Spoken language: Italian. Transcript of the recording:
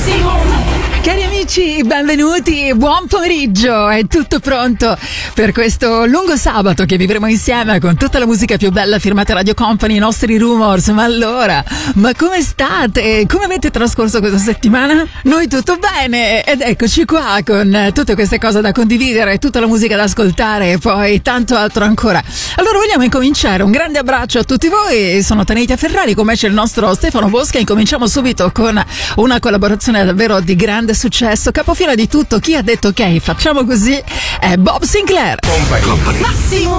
Cari amici, benvenuti, buon pomeriggio, è tutto pronto per questo lungo sabato che vivremo insieme con tutta la musica più bella firmata Radio Company, i nostri Rumors. Ma allora, ma come state? Come avete trascorso questa settimana? Noi tutto bene ed eccoci qua con tutte queste cose da condividere, tutta la musica da ascoltare e poi tanto altro ancora. Allora vogliamo incominciare, un grande abbraccio a tutti voi, sono Taneita Ferrari, come c'è il nostro Stefano Bosca, incominciamo subito con una collaborazione davvero di grande successo, capofila di tutto, chi ha detto ok, facciamo così, è Bob Sinclair. Company. Massimo.